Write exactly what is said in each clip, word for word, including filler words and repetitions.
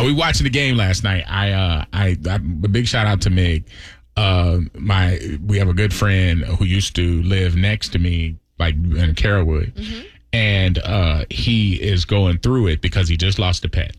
we watching the game last night. I, uh, I, I, a big shout out to Mig. Uh, my, we have a good friend who used to live next to me, like in Carrollwood, mm-hmm. and uh, he is going through it because he just lost a pet.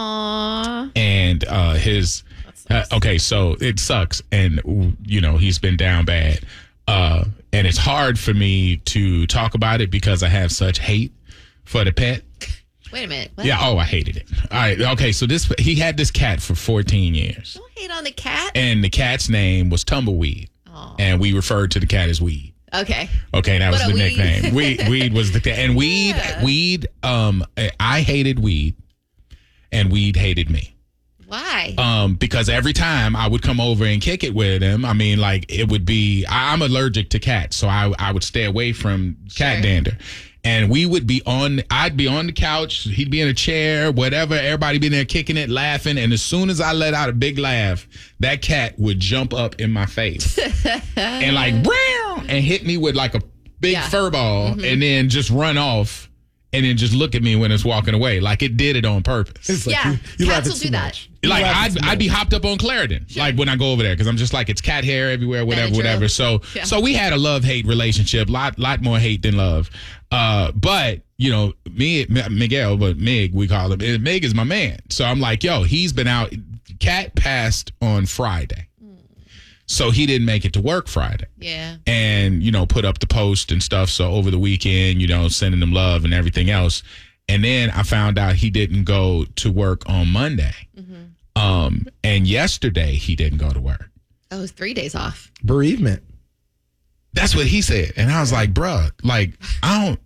Aww. And uh, his, uh, okay, so it sucks, and you know he's been down bad, uh, and it's hard for me to talk about it because I have such hate for the pet. Wait a minute. What? Yeah. Oh, I hated it. All right. Okay. So this he had this cat for fourteen years. Don't hate on the cat. And the cat's name was Tumbleweed. Aww. And we referred to the cat as Weed. Okay. Okay. That what was the weed? nickname. Weed. Weed was the cat. And Weed. Yeah. Weed. Um. I hated Weed, and Weed hated me. Why? Um. Because every time I would come over and kick it with him, I mean, like it would be. I, I'm allergic to cats, so I I would stay away from cat sure. dander. And we would be on, I'd be on the couch, he'd be in a chair, whatever, everybody be there kicking it, laughing. And as soon as I let out a big laugh, that cat would jump up in my face and like, and hit me with like a big yeah. fur ball mm-hmm. and then just run off and then just look at me when it's walking away. Like it did it on purpose. It's like, yeah, you, you cats will do that. Much. Like I'd, I'd be hopped up on Clarendon, sure. like when I go over there, because I'm just like, it's cat hair everywhere, whatever, Benadryl. whatever. So, yeah. so we had a love-hate relationship, lot, lot more hate than love. Uh, but you know, me, Miguel, but Mig, we call him. Mig is my man. So I'm like, yo, he's been out. Cat passed on Friday, mm. so he didn't make it to work Friday. Yeah, and you know, put up the post and stuff. So over the weekend, you know, sending them love and everything else. And then I found out he didn't go to work on Monday. Mm-hmm. Um, and yesterday he didn't go to work. Oh, it was three days off. Bereavement. That's what he said. And I was like, bruh, like, I don't.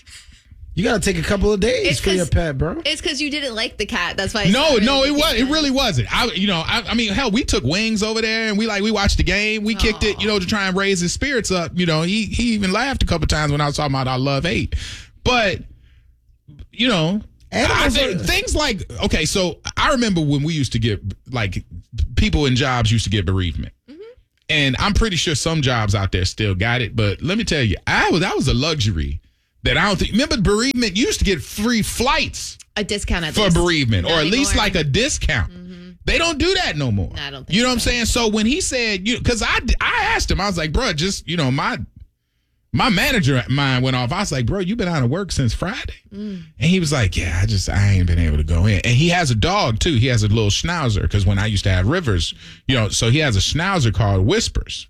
You got to take a couple of days it's for your pet, bro. It's because you didn't like the cat. That's why. No, no, it was. It really wasn't. I, you know, I, I mean, hell, we took Wings over there and we like we watched the game. We Aww. kicked it, you know, to try and raise his spirits up. You know, he he even laughed a couple times when I was talking about our love hate. But you know, I think are- things like okay. So I remember when we used to get like people in jobs used to get bereavement. And I'm pretty sure some jobs out there still got it. But let me tell you, I was that was a luxury that I don't think. Remember, bereavement you used to get free flights. A discount at for least. bereavement, Not or at anymore. least like a discount. Mm-hmm. They don't do that no more. No, I don't think you know so. what I'm saying? So when he said, you because I, I asked him, I was like, bro, just, you know, my my manager mind went off. I was like, bro, you've been out of work since Friday. Mm. And he was like, yeah, I just, I ain't been able to go in. And he has a dog too. He has a little schnauzer because when I used to have Rivers, you know, so he has a schnauzer called Whispers.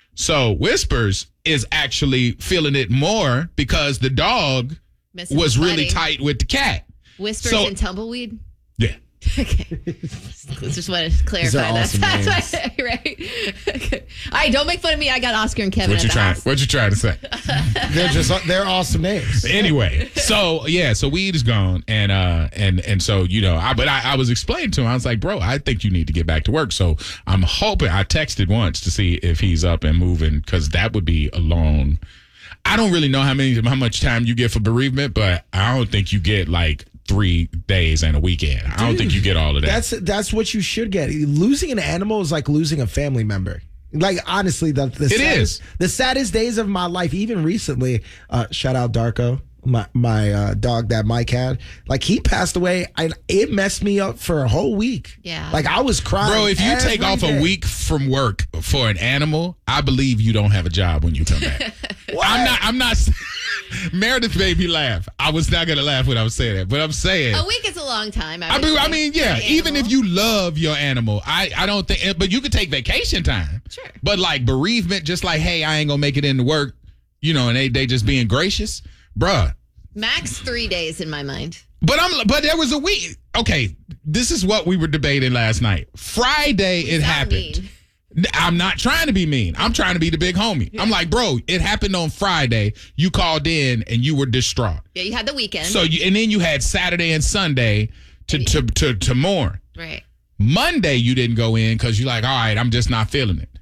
So Whispers is actually feeling it more because the dog Missing was really tight with the cat. Whispers so, and Tumbleweed? Yeah. Okay. Just want to clarify that. Awesome That's why, right? Okay. All right, don't make fun of me. I got Oscar and Kevin. What you at the trying? house. What you trying to say? They're just they're awesome names. Anyway, so yeah, so Weed is gone, and uh, and and so you know, I but I, I was explaining to him, I was like, bro, I think you need to get back to work. So I'm hoping. I texted once to see if he's up and moving because that would be a long. I don't really know how many how much time you get for bereavement, but I don't think you get like three days and a weekend. I don't Dude, think you get all of that. That's that's what you should get. Losing an animal is like losing a family member. Like honestly, the, the it saddest, is. the saddest days of my life. Even recently, uh, shout out Darko, my my uh, dog that Mike had. Like he passed away. I, it messed me up for a whole week. Yeah. Like I was crying. Bro, if you take off day. a week from work for an animal, I believe you don't have a job when you come back. I'm not. I'm not. Meredith made me laugh. I was not gonna laugh when I was saying that, but I'm saying a week is a long time. I mean, I mean, yeah. Even if you love your animal, I, I don't think. But you could take vacation time. Sure. But like bereavement, just like, hey, I ain't gonna make it into work, you know, and they they just being gracious, bruh. Max three days in my mind. But I'm. But there was a week. Okay, this is what we were debating last night. Friday, it happened. Mean. I'm not trying to be mean. I'm trying to be the big homie. Yeah. I'm like, bro, it happened on Friday. You called in and you were distraught. Yeah, you had the weekend. So you, and then you had Saturday and Sunday to and to, to to mourn. Right. Monday you didn't go in because you're like, all right, I'm just not feeling it.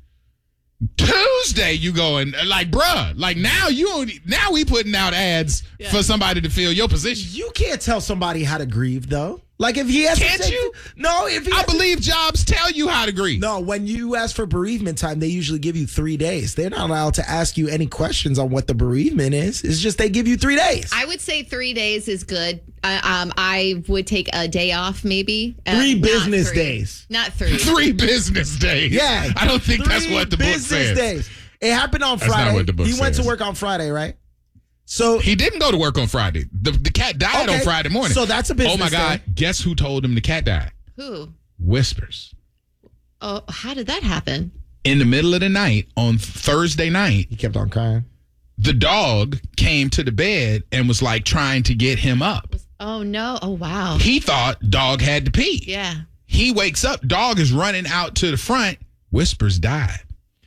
Tuesday you going like, bruh, like now you now we putting out ads yeah. for somebody to fill your position. You can't tell somebody how to grieve though. Like if he has to Can't take- you? No, if he I has to- believe jobs tell you how to grieve. No, when you ask for bereavement time, they usually give you three days. They're not allowed to ask you any questions on what the bereavement is. It's just they give you three days. I would say three days is good. Uh, um, I would take a day off, maybe. Uh, Three not business three. days. Not three. Three business days. Yeah. I don't think that's Three what the book business says. days. It happened on That's not Friday. what the book he went says. to work on Friday, right? So He didn't go to work on Friday. The, the cat died Okay. on Friday morning. So that's a business Oh my God. day. Guess who told him the cat died? Who? Whispers. Oh, how did that happen? In the middle of the night on Thursday night, he kept on crying. the dog came to the bed and was like trying to get him up. Oh, no. Oh, wow. He thought dog had to pee. Yeah. He wakes up, dog is running out to the front. Whispers died.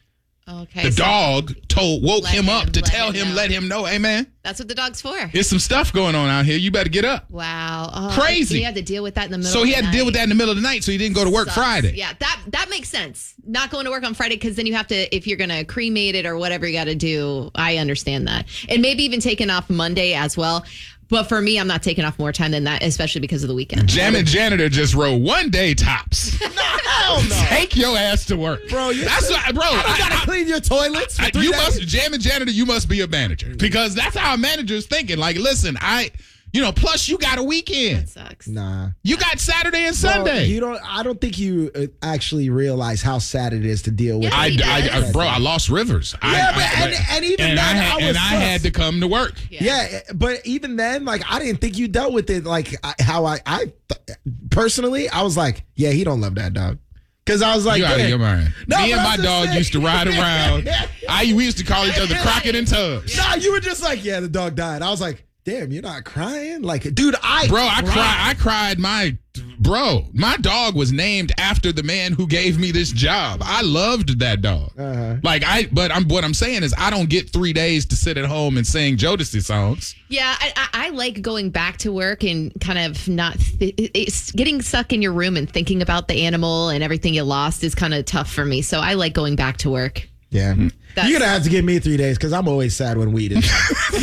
Okay. The so dog told woke Let him up him- to let tell him him, know. let him know, hey man, That's what the dog's for. there's some stuff going on out here. You better get up. Wow. Oh, Crazy. He had to deal with that in the middle So of he the had to deal with night. that in the middle of the night, so he didn't go to work Sucks. Friday. Yeah, that that makes sense. Not going to work on Friday because then you have to, if you're going to cremate it or whatever you got to do. I understand that. And maybe even taking off Monday as well. But for me, I'm not taking off more time than that, especially because of the weekend. Jam and Janitor just wrote one day tops. Hell no. Take your ass to work. Bro, you That's what, bro. I don't gotta I- clean your toilets. For I- three you days. must, Jam and Janitor, you must be a manager. Because that's how a manager is thinking. Like, listen, I, you know, plus you got a weekend. That sucks. Nah. You got Saturday and Bro, Sunday. you don't. I don't think you uh, actually realize how sad it is to deal with. Yeah, I, he I, does. I- bro, I lost Rivers. I- Yeah, I, but- and- and even and then, I had, I was and I had sus. to come to work. Yeah, but even then, like I didn't think you dealt with it like I, how I, I th- personally, I was like, yeah, he don't love that dog, because I was like, You out of yeah. your mind. No, Me but and I'm my just dog saying. used to ride around. I we used to call each other Crockett and Tubbs. Nah, you were just like, yeah, the dog died. I was like, damn, you're not crying, like, dude, I, Bro, I cried. I cried. My bro, my dog was named after the man who gave me this job. I loved that dog. Uh-huh. Like I, but I'm what I'm saying is I don't get three days to sit at home and sing Jodeci songs. Yeah, I, I, I like going back to work and kind of not th- it's getting stuck in your room and thinking about the animal and everything you lost is kind of tough for me. So I like going back to work. Yeah, That's- you're gonna have to give me three days because I'm always sad when weed is.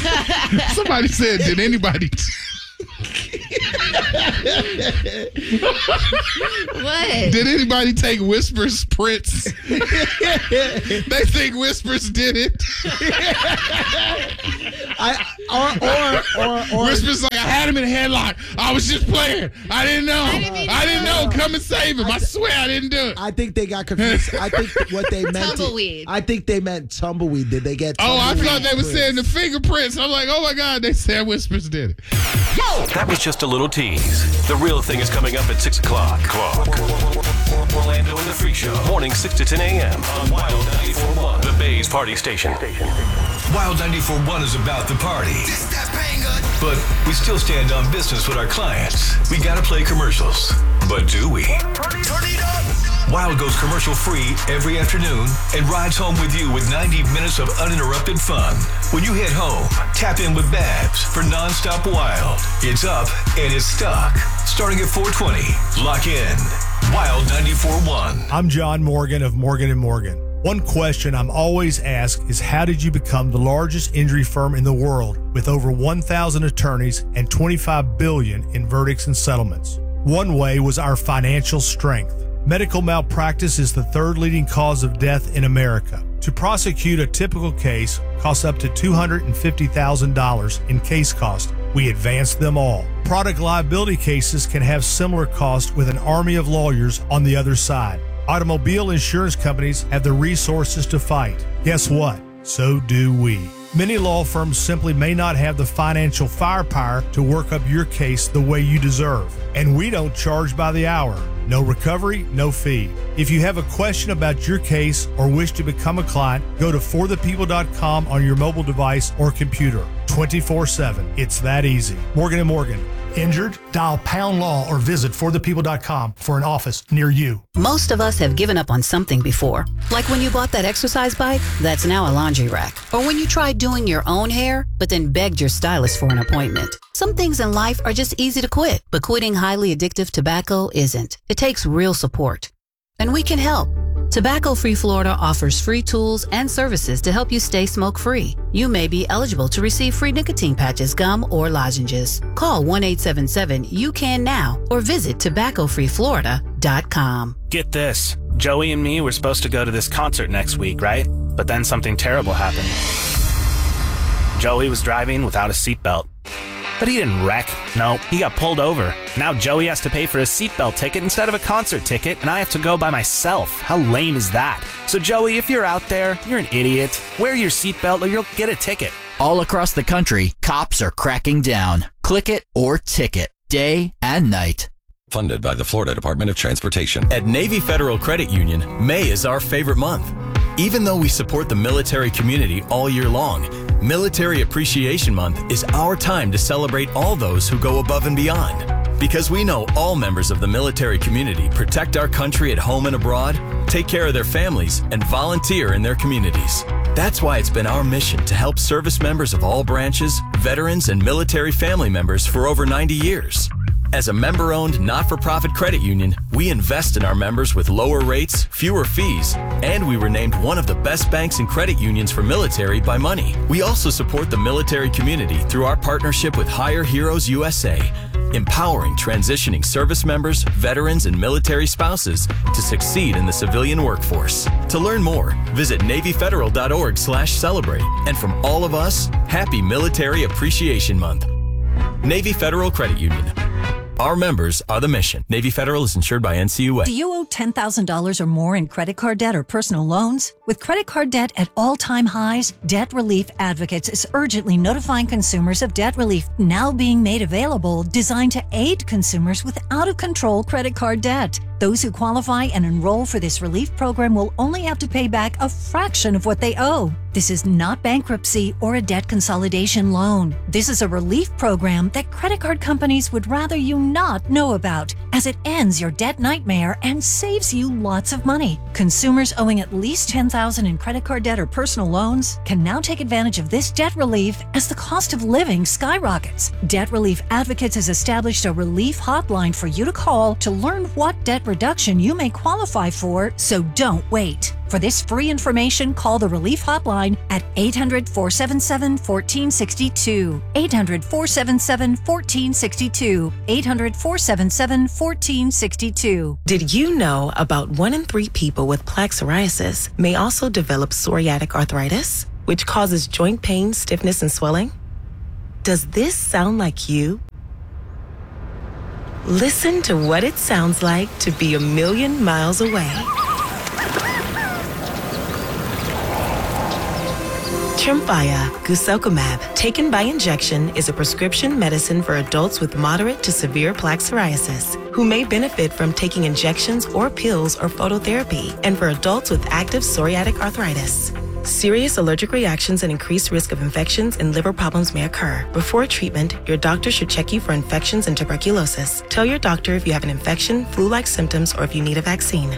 Somebody said, did anybody? What? Did anybody take Whispers Prince? They think Whispers did it. I or or or, or Whispers like I had him in a headlock. I was just playing. I didn't know. I didn't mean didn't, to know. know. Come and save him. I, swear I didn't do it. I think they got confused. I think what they meant. to- Tumbleweed. I think they meant tumbleweed. Did they get? Oh, I tumbleweed thought they were prints? saying the fingerprints. I'm like, oh my God, they said Whispers did it. That was just a little tease. The real thing is coming up at six o'clock. Clock. Orlando and the Freak Show. Morning six to ten a.m. on Wild ninety-four point one. The Bay's Party Station. Wild ninety-four point one is about the party. But we still stand on business with our clients. We gotta play commercials. But do we? Wild goes commercial free every afternoon and rides home with you with ninety minutes of uninterrupted fun. When you head home, tap in with Babs for nonstop Wild. It's up and it's stuck. Starting at four twenty. Lock in. Wild ninety-four point one. I'm John Morgan of Morgan and Morgan. One question I'm always asked is how did you become the largest injury firm in the world with over one thousand attorneys and twenty-five billion dollars in verdicts and settlements? One way was our financial strength. Medical malpractice is the third leading cause of death in America. To prosecute a typical case costs up to two hundred fifty thousand dollars in case cost. We advance them all. Product liability cases can have similar costs with an army of lawyers on the other side. Automobile insurance companies have the resources to fight. Guess what? So do we. Many law firms simply may not have the financial firepower to work up your case the way you deserve. And we don't charge by the hour. No recovery, no fee. If you have a question about your case or wish to become a client, go to for the people dot com on your mobile device or computer. twenty-four seven. It's that easy. Morgan and Morgan. Injured? Dial pound law or visit for the people dot com for an office near you. Most of us have given up on something before. Like when you bought that exercise bike that's now a laundry rack. Or when you tried doing your own hair, but then begged your stylist for an appointment. Some things in life are just easy to quit, but quitting highly addictive tobacco isn't. It takes real support. And we can help. Tobacco-Free Florida offers free tools and services to help you stay smoke-free. You may be eligible to receive free nicotine patches, gum, or lozenges. Call one eight seven seven, you can now or visit tobacco free florida dot com. Get this. Joey and me were supposed to go to this concert next week, right? But then something terrible happened. Joey was driving without a seatbelt. But he didn't wreck. No, he got pulled over. Now Joey has to pay for a seatbelt ticket instead of a concert ticket, and I have to go by myself. How lame is that? So Joey, if you're out there, you're an idiot. Wear your seatbelt or you'll get a ticket. All across the country, cops are cracking down. Click it or ticket, day and night. Funded by the Florida Department of Transportation. At Navy Federal Credit Union, May is our favorite month. Even though we support the military community all year long, Military Appreciation Month is our time to celebrate all those who go above and beyond. Because we know all members of the military community protect our country at home and abroad, take care of their families, and volunteer in their communities. That's why it's been our mission to help service members of all branches, veterans, and military family members for over ninety years. As a member-owned, not-for-profit credit union, we invest in our members with lower rates, fewer fees, and we were named one of the best banks and credit unions for military by Money. We also support the military community through our partnership with Hire Heroes U S A, empowering transitioning service members, veterans, and military spouses to succeed in the civilian workforce. To learn more, visit navy federal dot org slash celebrate. And from all of us, happy Military Appreciation Month. Navy Federal Credit Union. Our members are the mission. Navy Federal is insured by N C U A. Do you owe ten thousand dollars or more in credit card debt or personal loans? With credit card debt at all-time highs, Debt Relief Advocates is urgently notifying consumers of debt relief now being made available, designed to aid consumers with out-of-control credit card debt. Those who qualify and enroll for this relief program will only have to pay back a fraction of what they owe. This is not bankruptcy or a debt consolidation loan. This is a relief program that credit card companies would rather you not know about, as it ends your debt nightmare and saves you lots of money. Consumers owing at least ten thousand dollars in credit card debt or personal loans can now take advantage of this debt relief as the cost of living skyrockets. Debt Relief Advocates has established a relief hotline for you to call to learn what debt reduction you may qualify for, so don't wait. For this free information, call the Relief Hotline at eight hundred, four seven seven, one four six two, eight hundred, four seven seven, one four six two, eight hundred, four seven seven, one four six two. Did you know about one in three people with plaque psoriasis may also develop psoriatic arthritis, which causes joint pain, stiffness, and swelling? Does this sound like you? Listen to what it sounds like to be a million miles away. Tremfya guselkumab, taken by injection, is a prescription medicine for adults with moderate to severe plaque psoriasis who may benefit from taking injections or pills or phototherapy, and for adults with active psoriatic arthritis. Serious allergic reactions and increased risk of infections and liver problems may occur. Before treatment, your doctor should check you for infections and tuberculosis. Tell your doctor if you have an infection, flu-like symptoms, or if you need a vaccine.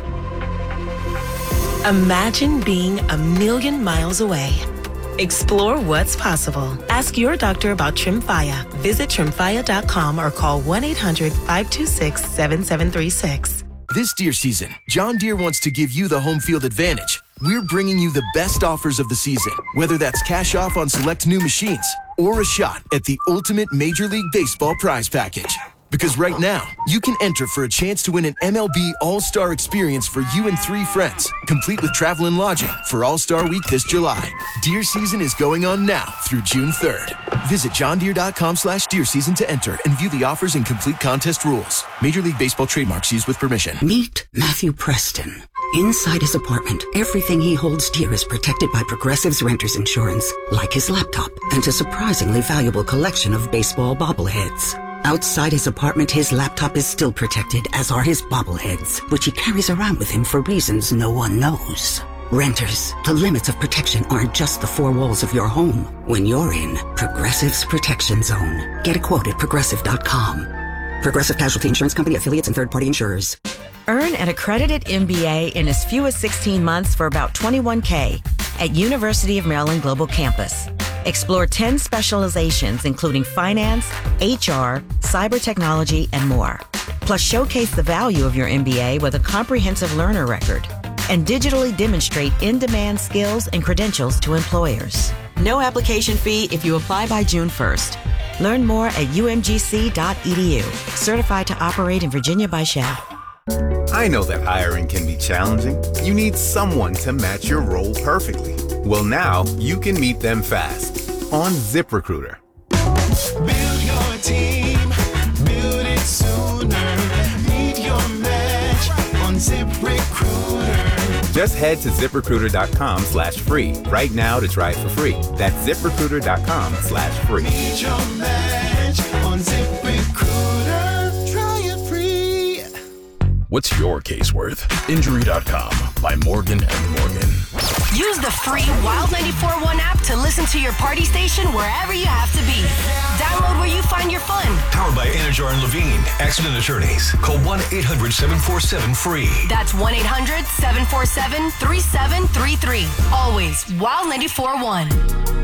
Imagine being a million miles away. Explore what's possible. Ask your doctor about Tremfya. Visit tremfya dot com or call one eight hundred, five two six, seven seven three six. This deer season, John Deere wants to give you the home field advantage. We're bringing you the best offers of the season, whether that's cash off on select new machines or a shot at the ultimate Major League Baseball prize package. Because right now, you can enter for a chance to win an M L B All-Star experience for you and three friends, complete with travel and lodging for All-Star Week this July. Deer season is going on now through June third. Visit john deere dot com slash deer season to enter and view the offers and complete contest rules. Major League Baseball trademarks used with permission. Meet Matthew Preston. Inside his apartment, everything he holds dear is protected by Progressive's Renter's Insurance, like his laptop and a surprisingly valuable collection of baseball bobbleheads. Outside his apartment, his laptop is still protected, as are his bobbleheads, which he carries around with him for reasons no one knows. Renters, the limits of protection aren't just the four walls of your home. When you're in Progressive's Protection Zone. Get a quote at progressive dot com. Progressive Casualty Insurance Company, affiliates, and third-party insurers. Earn an accredited M B A in as few as sixteen months for about twenty-one thousand dollars at University of Maryland Global Campus. Explore ten specializations, including finance, H R, cyber technology, and more. Plus, showcase the value of your M B A with a comprehensive learner record. and digitally demonstrate in-demand skills and credentials to employers. No application fee if you apply by June first. Learn more at u m g c dot e d u. Certified to operate in Virginia by S H A. I know that hiring can be challenging. You need someone to match your role perfectly. Well, now you can meet them fast on ZipRecruiter. Build your team, build it sooner. Meet your match on ZipRecruiter. Just head to ZipRecruiter.com slash free right now to try it for free. That's ZipRecruiter.com slash free. Meet your match on ZipRecruiter. Try it free. What's your case worth? Injury dot com by Morgan and Morgan. Use the free Wild ninety-four point one app to listen to your party station wherever you have to be. Download where you find your fun. Powered by Anajar and Levine, accident attorneys. Call one eight hundred seven four seven free. That's one eight hundred seven four seven three seven three three. Always Wild ninety-four point one.